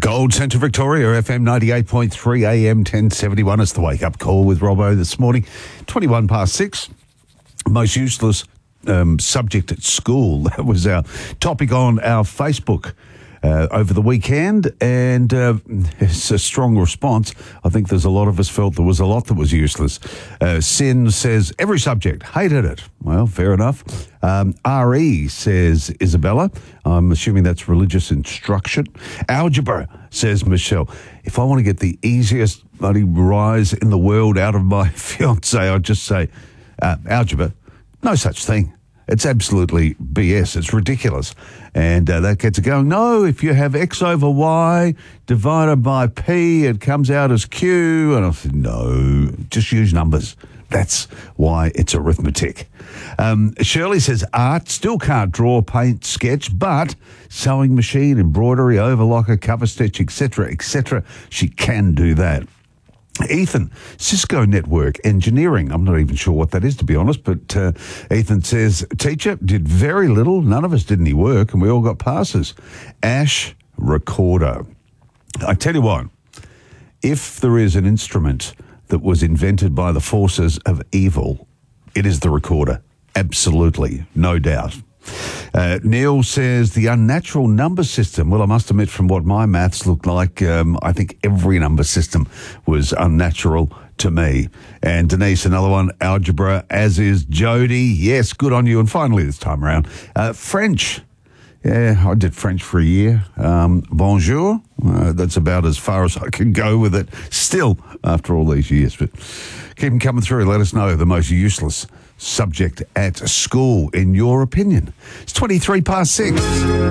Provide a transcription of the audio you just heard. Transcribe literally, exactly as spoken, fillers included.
Gold Centre Victoria, F M ninety-eight point three, A M ten seventy-one. It's the wake-up call with Robbo this morning. twenty-one past six. Most useless um, subject at school. That was our topic on our Facebook uh, over the weekend, and uh, it's a strong response. I think there's a lot of us felt there was a lot that was useless. Uh, Sin says, every subject, hated it. Well, fair enough. Um, R E says Isabella. I'm assuming that's religious instruction. Algebra, says Michelle. If I want to get the easiest bloody rise in the world out of my fiance, I'd just say, uh, algebra, no such thing. It's absolutely B S. It's ridiculous. And uh, that gets it going. No, if you have X over Y divided by P, it comes out as Q. And I said, no, just use numbers. That's why it's arithmetic. Um, Shirley says art, still can't draw, paint, sketch, but sewing machine, embroidery, overlocker, cover stitch, et cetera, et cetera. She can do that. Ethan, Cisco Network Engineering. I'm not even sure what that is, to be honest, but uh, Ethan says, teacher, did very little. None of us did any work, and we all got passes. Ash Recorder. I tell you what, if there is an instrument that was invented by the forces of evil, it is the recorder. Absolutely, no doubt. Uh, Neil says the unnatural number system. Well, I must admit, from what my maths looked like, um, I think every number system was unnatural to me. And Denise, another one, algebra, as is Jody. Yes, good on you. And finally, this time around, uh, French. Yeah, I did French for a year. Um, bonjour. Uh, that's about as far as I can go with it still after all these years. But keep them coming through. Let us know the most useless subject at school, in your opinion. It's twenty-three past six.